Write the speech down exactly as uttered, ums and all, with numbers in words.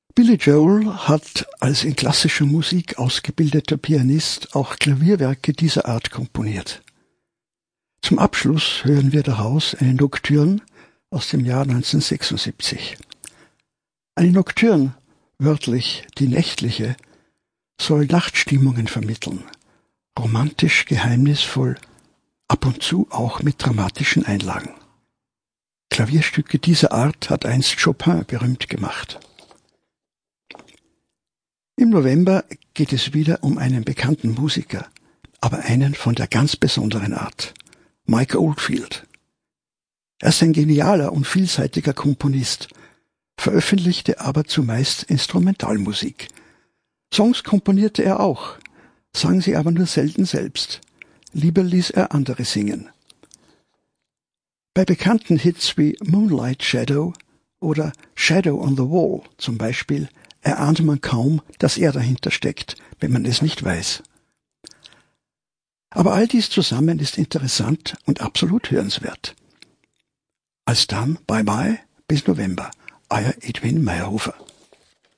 Billy Joel hat als in klassischer Musik ausgebildeter Pianist auch Klavierwerke dieser Art komponiert. Zum Abschluss hören wir daraus eine Nocturne aus dem Jahr neunzehnhundertsechsundsiebzig. Eine Nocturne, wörtlich die nächtliche, soll Nachtstimmungen vermitteln, romantisch, geheimnisvoll, ab und zu auch mit dramatischen Einlagen. Klavierstücke dieser Art hat einst Chopin berühmt gemacht. Im November geht es wieder um einen bekannten Musiker, aber einen von der ganz besonderen Art, Mike Oldfield. Er ist ein genialer und vielseitiger Komponist, veröffentlichte aber zumeist Instrumentalmusik. Songs komponierte er auch, sang sie aber nur selten selbst. Lieber ließ er andere singen. Bei bekannten Hits wie Moonlight Shadow oder Shadow on the Wall zum Beispiel erahnt man kaum, dass er dahinter steckt, wenn man es nicht weiß. Aber all dies zusammen ist interessant und absolut hörenswert. Alsdann, bye bye, bis November. Euer Edwin Meyerhofer.